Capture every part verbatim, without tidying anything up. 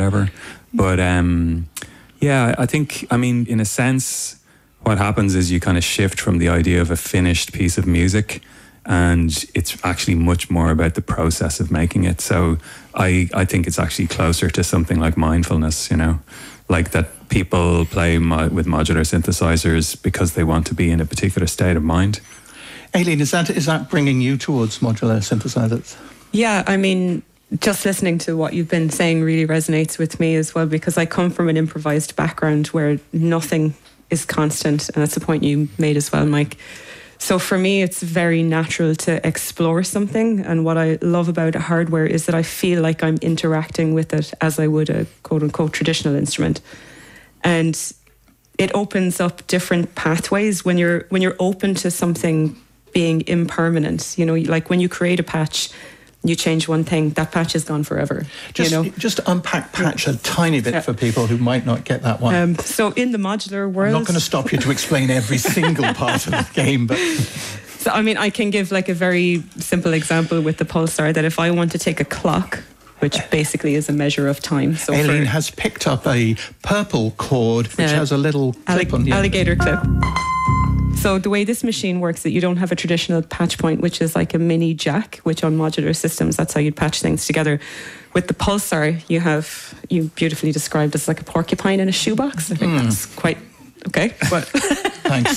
whatever. But um, yeah, I think, I mean, in a sense, what happens is you kind of shift from the idea of a finished piece of music, and it's actually much more about the process of making it. So I, I think it's actually closer to something like mindfulness, you know, like that people play mo- with modular synthesizers because they want to be in a particular state of mind. Aileen, is that is that bringing you towards modular synthesizers? Yeah, I mean, just listening to what you've been saying really resonates with me as well, because I come from an improvised background where nothing is constant, and that's the point you made as well, Mike. So for me, it's very natural to explore something, and what I love about hardware is that I feel like I'm interacting with it as I would a quote-unquote traditional instrument. And it opens up different pathways when you're when you're open to something being impermanent. You know, like when you create a patch, you change one thing, that patch is gone forever. Just, you know? just unpack patch a tiny bit yeah. for people who might not get that one. Um, so in the modular world... I'm not going to stop you to explain every single part of the game, but... So, I mean, I can give like a very simple example with the Pulsar, that if I want to take a clock, which basically is a measure of time. So Aileen has picked up a purple cord, which uh, has a little clip allig- on the end. Alligator clip. So the way this machine works is that you don't have a traditional patch point, which is like a mini jack, which on modular systems, that's how you'd patch things together. With the Pulsar, you have, you beautifully described as like a porcupine in a shoebox. I think mm. that's quite okay. But, thanks.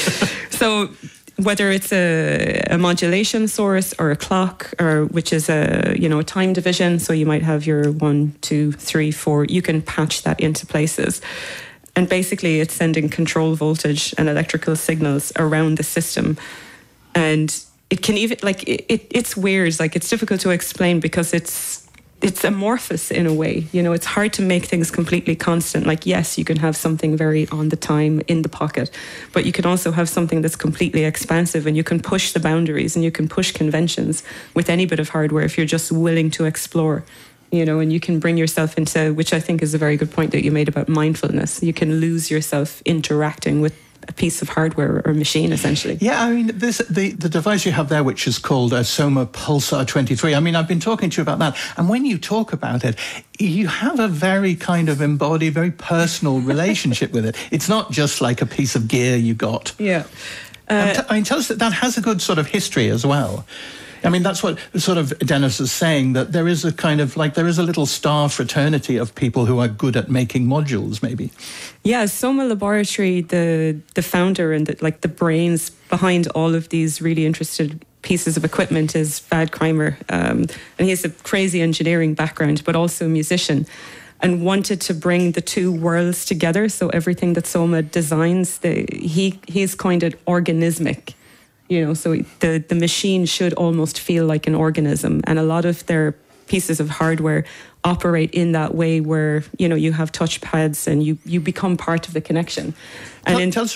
So whether it's a, a modulation source or a clock, or which is a, you know, a time division, so you might have your one, two, three, four, you can patch that into places. And basically it's sending control voltage and electrical signals around the system. And it can even, like, it, it, it's weird, like it's difficult to explain because it's it's amorphous in a way. You know, it's hard to make things completely constant. Like, yes, you can have something very on the time in the pocket, but you can also have something that's completely expansive, and you can push the boundaries and you can push conventions with any bit of hardware if you're just willing to explore. You know, and you can bring yourself into, which I think is a very good point that you made about mindfulness. You can lose yourself interacting with a piece of hardware or machine, essentially. Yeah, I mean, this, the, the device you have there, which is called a Soma Pulsar twenty-three, I mean, I've been talking to you about that. And when you talk about it, you have a very kind of embodied, very personal relationship with it. It's not just like a piece of gear you got. Yeah. Uh, t- I mean, tell us that that has a good sort of history as well. I mean, that's what sort of Dennis is saying, that there is a kind of like, there is a little star fraternity of people who are good at making modules, maybe. Yeah, Soma Laboratory, the the founder and the, like the brains behind all of these really interested pieces of equipment is Vad Kramer. Um, and he has a crazy engineering background, but also a musician, and wanted to bring the two worlds together. So everything that Soma designs, the, he he's coined it organismic. You know, so the, the machine should almost feel like an organism. And a lot of their pieces of hardware operate in that way where, you know, you have touch pads and you, you become part of the connection. And tell, in, tell us